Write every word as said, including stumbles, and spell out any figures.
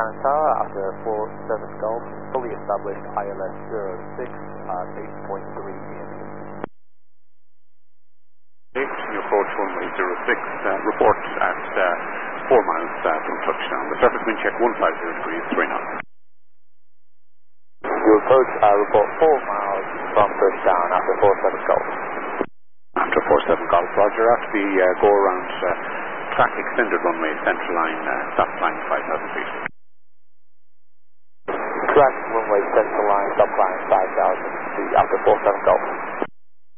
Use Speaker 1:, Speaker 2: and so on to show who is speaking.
Speaker 1: Karen Tower after four seven Golf, fully established I L S zero six at eight point three P M E.
Speaker 2: You approach runway zero six, uh, report at uh, four miles uh, from touchdown. The surface wind check one five zero degrees, three knots.
Speaker 1: You approach, uh, report four miles from touchdown after four seven Golf.
Speaker 2: After four seven Golf, Roger. After the uh, go around uh, track extended runway, central line, uh, stop line five thousand feet.
Speaker 1: Track runway, central line, stop line five thousand feet after four seven Golf.